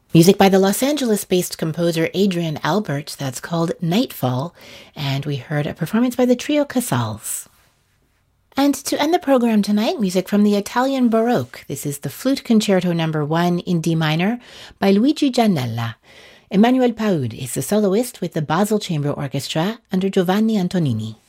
Music by the Los Angeles-based composer Adrian Albert, that's called Nightfall, and we heard a performance by the Trio Casals. And to end the program tonight, music from the Italian Baroque. This is the Flute Concerto No. 1 in D minor by Luigi Giannella. Emmanuel Paud is the soloist with the Basel Chamber Orchestra under Giovanni Antonini.